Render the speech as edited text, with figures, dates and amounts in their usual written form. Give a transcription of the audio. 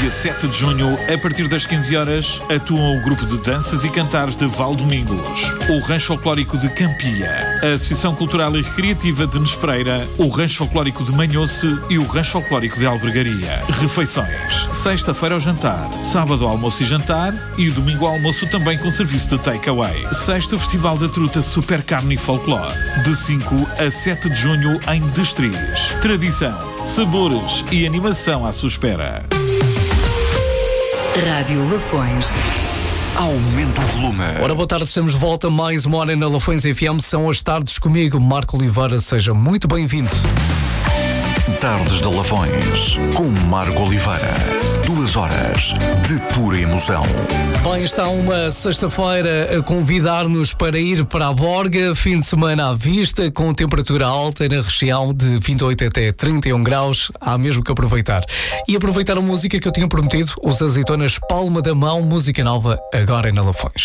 dia 7 de junho, a partir das 15 horas, atuam o grupo de danças e cantares de Valdomingos, o Rancho Folclórico de Campia, a Associação Cultural e Recreativa de Nespreira, o Rancho Folclórico de Manhoce e o Rancho Folclórico de Albergaria. Refeições: sexta-feira ao jantar, sábado ao almoço e jantar e domingo ao almoço também com serviço de takeaway. Sexto Festival da Truta Super Carne e Folclore, de 5 a 7 de junho em Destriz. Tradição, sabores e animação à sua espera. Rádio Lafões. Aumenta o volume. Ora, boa tarde, estamos de volta mais uma hora na Lafões FM. São as tardes comigo, Marco Oliveira. Seja muito bem-vindo. Tardes de Lafões, com Marco Oliveira. 2 horas de pura emoção. Bem, está uma sexta-feira a convidar-nos para ir para a Borga. Fim de semana à vista, com temperatura alta na região de 28 até 31 graus. Há mesmo que aproveitar. E aproveitar a música que eu tinha prometido, os Azeitonas Palma da Mão, música nova, agora na Lafões.